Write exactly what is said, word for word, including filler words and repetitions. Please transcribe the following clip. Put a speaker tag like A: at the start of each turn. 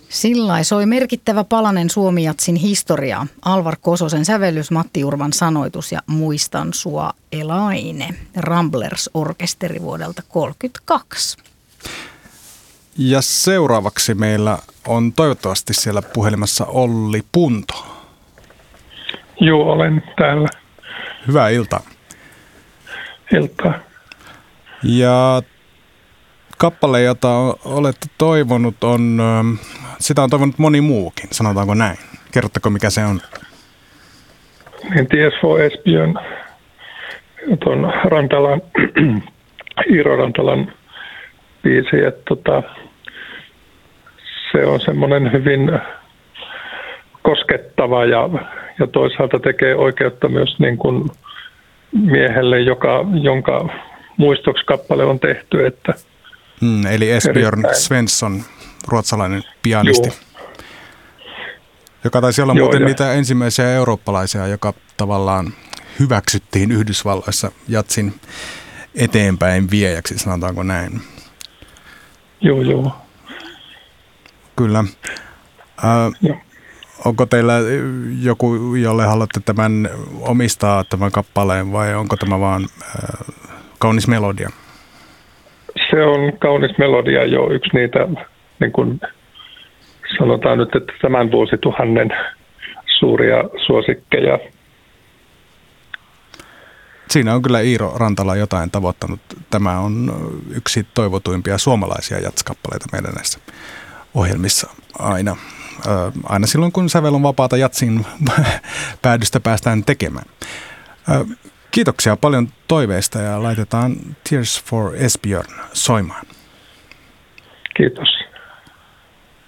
A: Sillai soi merkittävä palanen Suomi-jatsin historiaa. Alvar Kososen sävellys, Matti Urvan sanoitus ja Muistan sua Elaine. Ramblers-orkesteri vuodelta tuhatyhdeksänsataakolmekymmentäkaksi.
B: Ja seuraavaksi meillä on toivottavasti siellä puhelimessa Olli Punto.
C: Joo, olen täällä.
B: Hyvää iltaa.
C: Iltaa.
B: Ja kappale, jota olette toivonut, on, sitä on toivonut moni muukin, sanotaanko näin? Kerrottako, mikä se on?
C: Niin Tears for Esbjörn, tuon Rantalan, Iiro Rantalan biisi, että tota, se on semmoinen hyvin koskettava ja, ja toisaalta tekee oikeutta myös niin kuin miehelle, joka, jonka muistoksi kappale on tehty. Että
B: hmm, eli Esbjörn Svensson, ruotsalainen pianisti, Joo. joka taisi olla Joo, muuten ja. niitä ensimmäisiä eurooppalaisia, joka tavallaan hyväksyttiin Yhdysvalloissa jatsin eteenpäin viejäksi, sanotaanko näin.
C: Joo, joo.
B: Kyllä. Äh, onko teillä joku, jolle haluatte tämän omistaa tämän kappaleen vai onko tämä vaan äh, kaunis melodia?
C: Se on kaunis melodia jo yksi niitä, niin kuin sanotaan nyt, että tämän vuosituhannen suuria suosikkeja.
B: Siinä on kyllä Iiro Rantala jotain tavoittanut. Tämä on yksi toivotuimpia suomalaisia jatskappaleita meidän näissä ohjelmissa aina. Ö, aina silloin, kun sävel on vapaata jatsin päädystä päästään tekemään. Ö, kiitoksia paljon toiveista ja laitetaan Tears for Esbjörn soimaan.
C: Kiitos.